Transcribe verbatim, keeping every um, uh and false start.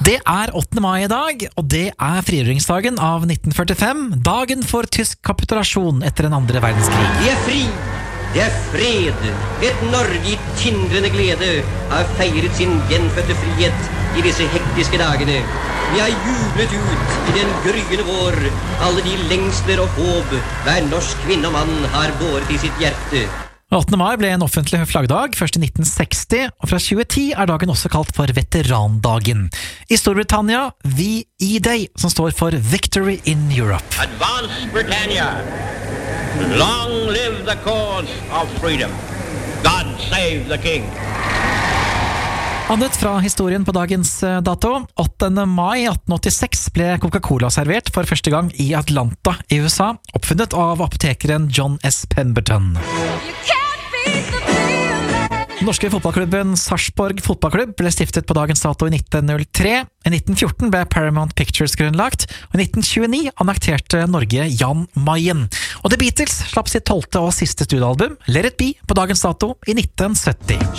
Det er åttende mai i dag, og det er frigjøringsdagen av nitten førtifem, dagen for tysk kapitulasjon etter den andre verdenskrig. Vi er fri, det er fred, et Norge i tindrende glede har feiret sin gjenfødte frihet i disse hektiske dagene. Vi har jublet ut i den gryende vår alle de lengsler og håp hver norsk kvinne og mann har båret i sitt hjerte. åttende mai ble en offentlig flaggdag, først i nitten seksti, og fra tjue ti er dagen også kalt for veterandagen. I Storbritannia, V E Day, som står for Victory in Europe. Advance Britannia! Long live the cause of freedom! God save the king! Annet fra historien på dagens dato. åttende mai atten åttiseks ble Coca-Cola servert for første gang i Atlanta i U S A, oppfunnet av apotekeren John S. Pemberton. Norske fotballklubben Sarpsborg fotballklubb ble stiftet på dagens dato i nitten null tre. I nitten fjorten ble Paramount Pictures grunnlagt, og i nitten tjueni annekterte Norge Jan Mayen. Og The Beatles slapp sitt tolvte og siste studioalbum, Let It Be, på dagens dato i nitten sytti.